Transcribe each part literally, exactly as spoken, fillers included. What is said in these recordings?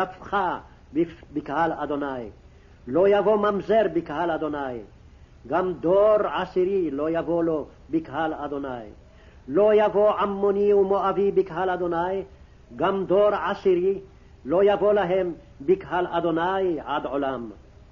שפחה בקהל אדוני, לא יבוא ממזר בקהל אדוני, גם דור עשירי לא יבוא לו בקהל אדוני, לא יבוא עמוני ומואבי בקהל אדוני, גם דור עשירי לא יבוא להם בקהל אדוני עד עולם.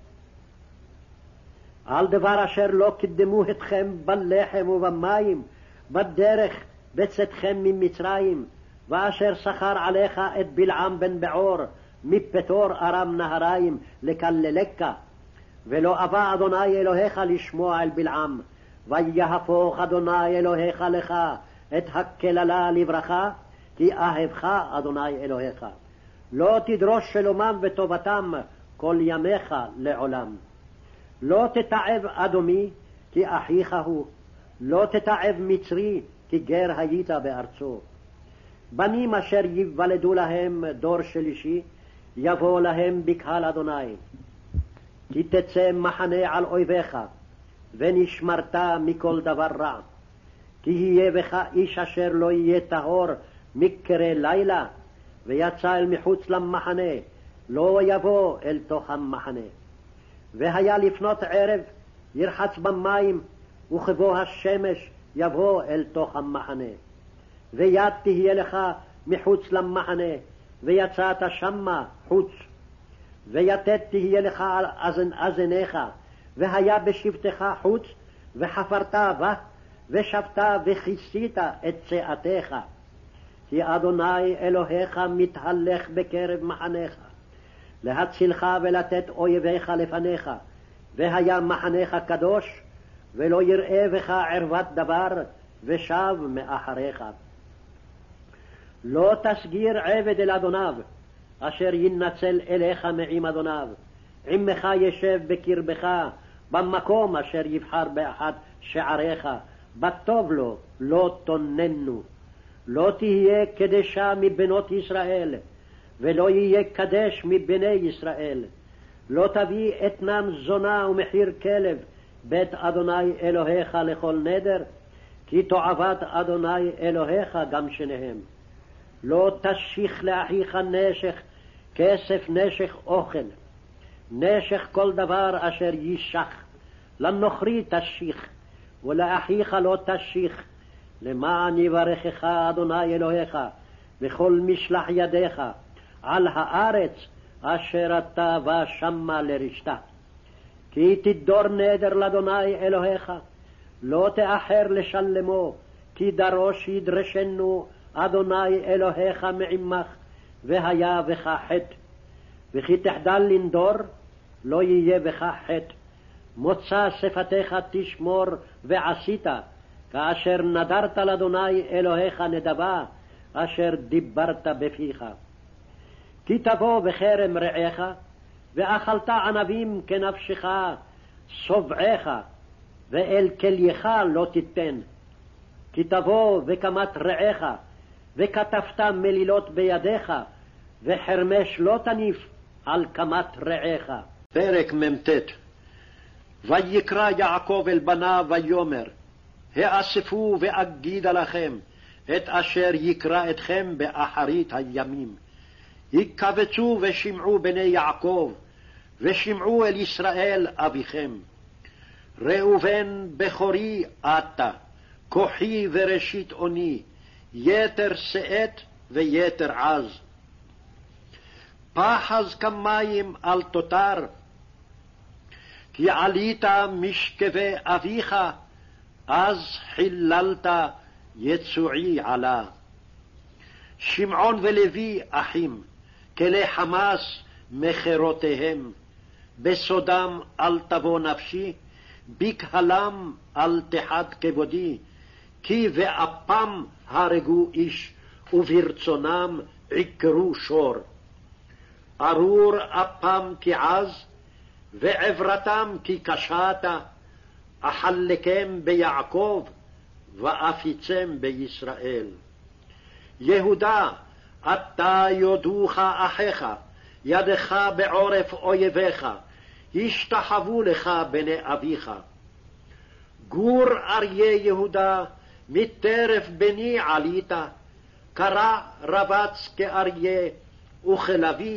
על דבר אשר לא קדמו אתכם בלחם ובמים בדרך בצאתכם ממצרים, ואשר שכר עליך את בלעם בן בעור מפתור ארם נהריים לקללך, ולא אבא אדוני אלוהיך לשמוע אל בלעם, ויהפוך אדוני אלוהיך לך את הקללה לברכה, כי אהבך אדוני אלוהיך. לא תדרוש שלומם וטובתם כל ימיך לעולם. לא תתעב אדומי, כי אחיך הוא, לא תתעב מצרי, כי גר היית בארצו. בנים אשר ייוולדו להם דור שלישי, יבוא להם בקהל אדוני. כי תצא מחנה על אויביך, ונשמרת מכל דבר רע. כי יהיה בך איש אשר לא יהיה טהור מקרה לילה, ויצא אל מחוץ למחנה, לא יבוא אל תוך המחנה. והיה לפנות ערב, ירחץ במים, וכבוא השמש יבוא אל תוך המחנה. ויד תהיה לך מחוץ למחנה, ויצאת שמה חוץ. ויתד תהיה לך על אזן אזניך, והיה בשבתך חוץ, וחפרת בה, ושבת וכיסית את צאתך. כי אדוני אלוהיך מתהלך בקרב מחניך, להצילך ולתת אויביך לפניך, והיה מחניך קדוש, ולא יראה בך ערוות דבר, ושב מאחריך. לא תסגיר עבד אל אדוניו, אשר ינצל אליך מעם אדוניו, עמך ישב בקרבך, במקום אשר יבחר באחד שעריך, בטוב לו לא תוננו. לא תהיה קדשה מבנות ישראל, ולא יהיה קדש מבני ישראל. לא תביא אתנן זונה ומחיר כלב בית אדוני אלוהיך לכל נדר, כי תועבת אדוני אלוהיך גם שניהם. לא תשיך לאחיך נשך, כסף נשך אוכל, נשך כל דבר אשר יישך, לנוכרי תשיך, ולאחיך לא תשיך, למען יברכך אדוני אלוהיך בכל משלח ידיך על הארץ אשר אתה בא שמה לרשתה. כי תדור נדר לאדוני אלוהיך, לא תאחר לשלמו, כי דרוש ידרשנו אדוני אלוהיך מעמך, והיה בך חטא. וכי תחדל לנדור, לא יהיה בך חטא. מוצא שפתיך תשמור ועשית, כאשר נדרת לאדוני אלוהיך נדבה, אשר דיברת בפיך. כי תבוא בכרם רעך, ואכלת ענבים כנפשך, סובעך, ואל כלייך לא תיתן. כי תבוא וקמת רעך, וכתבת מלילות בידיך, וחרמש לא תניף על קמת רעך. פרק מ"ט. ויקרא יעקב אל בניו ויאמר, האספו ואגידה לכם את אשר יקרא אתכם באחרית הימים. יקבצו ושמעו בני יעקב, ושמעו אל ישראל אביכם. ראובן בכורי אתה, כוחי וראשית אוני, יתר שאת ויתר עז. פחז כמים על תותר, כי עלית משכבי אביך, אז חיללת יצועי עלה. שמעון ולוי אחים, כלי חמאס מחירותיהם, בסודם אל תבוא נפשי, בקהלם אל תחד כבודי, כי באפם הרגו איש, וברצונם עקרו שור. ארור אפם כעז, ועברתם כקשת, אחלקם ביעקב, ואפיצם בישראל. יהודה, אתה יודוך אחיך, ידך בעורף אויביך, ישתחוו לך בני אביך. גור אריה יהודה, מטרף בני עלית, קרע רבץ כאריה, וכלביא